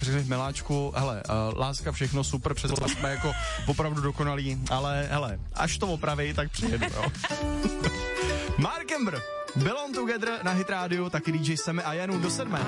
řekneš miláčku, hele, láska, všechno super, přes jsme jako opravdu dokonalí, ale hele, až to opraví, tak přijedu, jo. Mark Ember, Belong Together na Hit Radio, taky DJ Semi a Janu do 7.